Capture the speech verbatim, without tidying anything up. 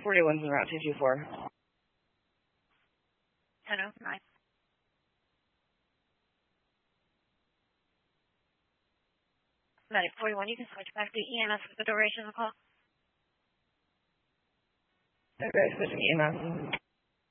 forty-one's en route two two four. ten oh nine. Medic forty-one, you can switch back to E M S for the duration of the call. Okay, switching E M S.